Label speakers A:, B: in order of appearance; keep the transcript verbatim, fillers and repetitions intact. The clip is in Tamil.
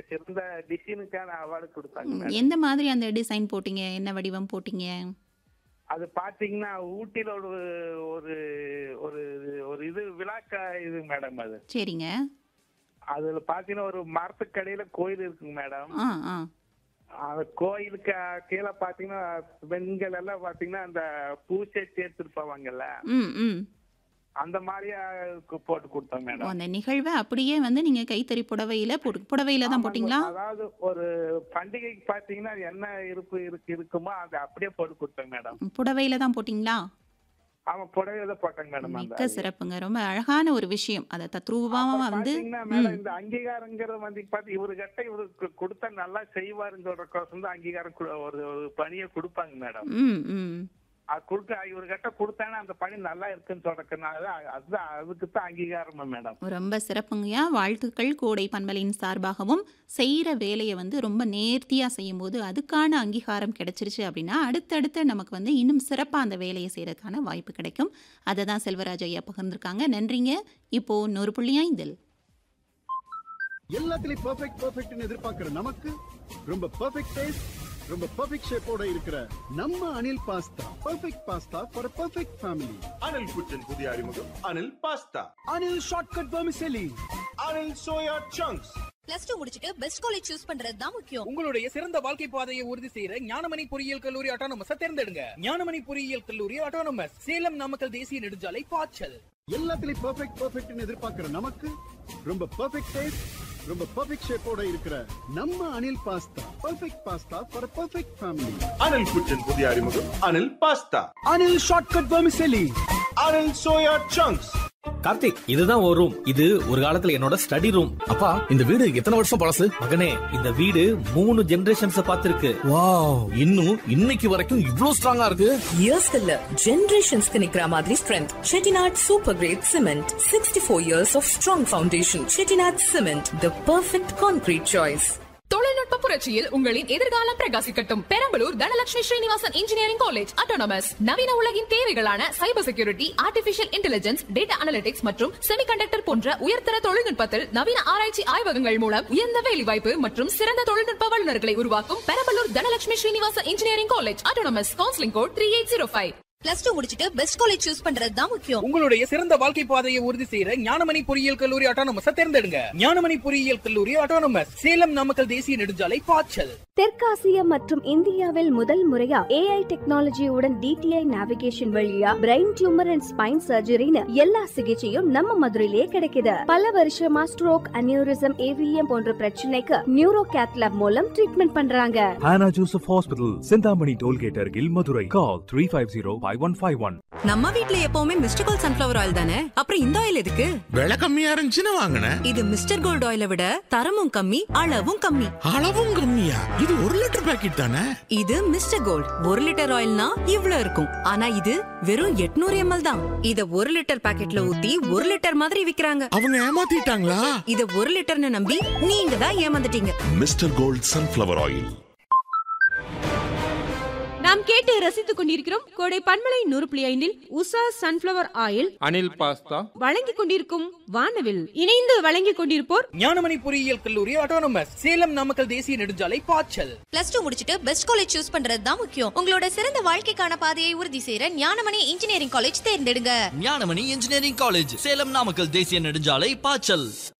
A: சிறந்த டிசைனுக்கான அவார்டு கொடுத்தாங்க மேடம்.
B: எந்த மாதிரி அந்த டிசைன் போட்டீங்க? என்ன வடிவம் போட்டீங்க?
A: அது பாத்தீங்கன்னா ஊட்டியில ஒரு ஒரு ஒரு ஒரு இது விழாக்கா இது மேடம். அது
B: சரிங்க.
A: அதுல பாத்தீங்கன்னா ஒரு மரத்துக்கடையில கோயில் இருக்குங்க மேடம்.
B: ஆ ஆ
A: அந்த கோயிலுக்கு கீழே பாத்தீங்கன்னா பெண்கள் எல்லாம் பாத்தீங்கன்னா அந்த பூச்சை சேர்த்துட்டு போவாங்கல்ல,
B: ம் ம்
A: அந்த மாதிரியா போட்டு கொடுத்தோம்
B: ஓ,
A: மேடம்.
B: அந்த நிகழ்வை அப்படியே வந்து நீங்க கைத்தறி புடவையில போட்டு புடவையில தான்
A: ஆமாங்க.
B: போட்டீங்களா?
A: அதாவது ஒரு பண்டிகைக்கு பாத்தீங்கன்னா என்ன இருப்பு இருக்கு இருக்குமோ அதை அப்படியே போட்டு கொடுத்தோம் மேடம்.
B: ம், புடவையில தான் போட்டீங்களா?
A: ஆமா, புடவையில போட்டாங்க மேடம். அந்த
B: மிக்க சிறப்புங்க. ரொம்ப அழகான ஒரு விஷயம். அதை தத்ரூபமா
A: அப்புறம்
B: வந்து
A: பாத்தீங்கன்னா
B: ம்
A: மேடம், இந்த அங்கீகாரங்கிறது வந்து பாத்து இவரு கிட்ட இவருக்கு கொடுத்தா நல்லா செய்வாருன்னு சொல்ற கோசம் தான் அங்கீகாரம் கு- ஒரு ஒரு பணியை கொடுப்பாங்க மேடம்.
B: ம் ம்
A: அது கொடுக்க இவரு கிட்ட கொடுத்தானே அந்த பணி நல்லா இருக்குன்னு சொல்றதுனால அதுதான் அதுக்கு தான் அங்கீகாரமா மேடம்.
B: ரொம்ப சிறப்புங்கய்யா. வாழ்த்துக்கள். கோடை பண்பலையின் சார்பாகவும் செய்கிற வேலையை வந்து ரொம்ப நேர்த்தியாக செய்யும்போது அதுக்கான அங்கீகாரம் கிடைச்சிருச்சு அப்படின்னா அடுத்தடுத்து நமக்கு வந்து இன்னும் சிறப்பாக அந்த வேலையை செய்கிறதுக்கான வாய்ப்பு கிடைக்கும். அதை தான் செல்வராஜ் ஐயா பகிர்ந்துருக்காங்க. நன்றிங்க. இப்போ நூறு புள்ளி ஐந்தில்
C: எல்லாத்துலயும் பெர்ஃபெக்ட் பெர்ஃபெக்ட்னு எதிர்பார்க்கிற நமக்கு ரொம்ப பெர்ஃபெக்ட் டேஸ்ட், ரொம்ப பெர்ஃபெக்ட் ஷேப்போட இருக்கிற நம்ம Anil pasta perfect pasta for perfect family.
D: Anil குச்சின் புதிய அறிமுகம் Anil pasta.
C: Anil shortcut vermicelli.
D: Anil soya chunks.
E: Plus two முடிச்சிட்டு பெஸ்ட் காலேஜ் சூஸ் பண்றது தான் முக்கியம்.
F: உங்களுடைய சிறந்த வாழ்க்கை பாதையை உறுதி செய்யற ஞானமணி பொறியியல் கல்லூரி ஆட்டோனமஸ் தேர்ந்தெடுங்க. ஞானமணி பொறியியல் கல்லூரி ஆட்டோனமஸ் சேலம் நாமக்கல் தேசிய நெடுஞ்சாலை பாய்ச்சல்.
C: எல்லாத்துலயும் பெர்ஃபெக்ட் பெர்ஃபெக்ட்னு எதிர்பார்க்கிற நமக்கு ரொம்ப பெர்ஃபெக்ட் டேஸ்ட், ரொம்ப பெர்ஃபெக்ட் ஷேப்போட இருக்கிற நம்ம Anil pasta perfect pasta for perfect family.
D: Anil குச்சின் புதிய அறிமுகம் Anil pasta.
C: Anil shortcut vermicelli.
D: Anil soya chunks.
G: Karthik, இதுதான் ஒரு ரூம். இது ஒரு காலத்துல என்னோட ஸ்டடி ரூம். அப்பா, இந்த வீடு எத்தனை வருஷம் பழசு? மகனே, இந்த வீடு மூணு ஜெனரேஷன்ஸ் பார்த்திருக்கு. வாவ், இன்னும் இன்னைக்கு வரைக்கும் இவ்ளோ ஸ்ட்ராங்கா இருக்கு.
H: இயர்ஸ் இல்ல, ஜெனரேஷன்ஸ்க்கு நிக்கிற மாதிரி strength. Chettinad super great cement, sixty four years of strong foundation. Chettinad cement, the perfect concrete choice.
I: தொழில்நுட்ப புரட்சியில் உங்களின் எதிர்காலம் பிரகாசிக்கட்டும். Perambalur Dhanalakshmi Srinivasan engineering college autonomous நவீன உலகின் தேவைகளான cyber security, artificial intelligence, data analytics மற்றும் செமிகண்டக்டர் போன்ற உயர்தர தொழில்நுட்பத்தில் நவீன ஆராய்ச்சி ஆய்வகங்கள் மூலம் உயர்ந்த வேலைவாய்ப்பு மற்றும் சிறந்த தொழில்நுட்ப வல்லுநர்களை உருவாக்கும் Perambalur Dhanalakshmi Srinivasan engineering college autonomous. Counselling code three eight zero five.
E: Plus two முடிச்சிட்டு பெஸ்ட் காலேஜ் சூஸ் பண்றது தான் முக்கியம்.
F: உங்களுடைய சிறந்த வாழ்க்கை பாதையை உறுதி செய்யற ஞானமணி பொறியியல் கல்லூரி ஆட்டோனமஸ் தேர்ந்தெடுங்க. ஞானமணி பொறியியல் கல்லூரி ஆட்டோனமஸ் சேலம் நாமக்கல் தேசிய நெடுஞ்சாலை பாய்ச்சல்.
J: தெற்காசிய மற்றும் இந்தியாவில் முதல் முறையா ஏஐ டெக்னாலஜியுடன் டிடிஐ நேவிகேஷன் வழியா பிரெயின் டியூமர் அண்ட் ஸ்பைன் சர்ஜரின்னு எல்லா சிகிச்சையும் நம்ம மதுரையிலே கிடைக்குது. பல வருஷமா ஸ்ட்ரோக், அனியூரிசம், ஏவிஎம் போன்ற பிரச்சனைக்கு நியூரோ கேத்லாப் மூலம் ட்ரீட்மெண்ட் பண்றாங்க.
K: Hannah Joseph Hospital, Sindhamani Tollgate அருகில் Madurai. Call three five zero five one five one.
H: நம்ம வீட்ல எப்பவுமே மிஸ்டர் கோல்ட் சன்ஃபிளவர் ஆயில் தானே, அப்புறம் இந்த ஆயில் எதுக்கு?
L: விலை கம்மியா இருந்துச்சுன்னு வாங்கினேன்.
H: இது மிஸ்டர் கோல்ட் ஆயிலை விட தரமும் கம்மி, அளவும் கம்மி.
L: அளவும் கம்மியா? இது ஒரு லிட்டர் பாக்கெட் தானே.
H: இது மிஸ்டர் கோல்ட் ஒரு லிட்டர் ஆயில்னா இவ்ளோ இருக்கும். ஆனா இது வெறும் எட்நூறு எம்எல் தான். இத ஒரு லிட்டர் பாக்கெட்ல ஊத்தி ஒரு லிட்டர் மாதிரி விக்கிறாங்க.
L: அவங்க ஏமாத்திட்டாங்களா?
H: இத ஒரு லிட்டர்னு நம்பி நீங்க தான் ஏமாந்துட்டீங்க.
L: Mister gold sunflower oil.
M: நாம் கேட்டு ரசித்துக் கொண்டிருக்கிறோம் கோடை பண்பலை நூறு புள்ளி ஐந்தில் Usha sunflower oil,
N: Anil pasta
M: வழங்கிக் கொண்டிருக்கும் வானவில். இணைந்து வழங்கிக் கொண்டிருப்போர்
F: ஞானமணி பொறியியல் கல்லூரி ஆட்டோனமஸ் சேலம் நாமக்கல் தேசிய நெடுஞ்சாலை பாய்ச்சல்.
E: பிளஸ் டூ முடிச்சிட்டு பெஸ்ட் காலேஜ் சூஸ் பண்றது தான் முக்கியம். உங்களோட சிறந்த வாழ்க்கைக்கான பாதையை உறுதி செய்யற ஞானமணி இன்ஜினியரிங் காலேஜ் தேர்ந்தெடுங்க.
O: ஞானமணி இன்ஜினியரிங் காலேஜ் சேலம் நாமக்கல் தேசிய நெடுஞ்சாலை பாய்ச்சல்.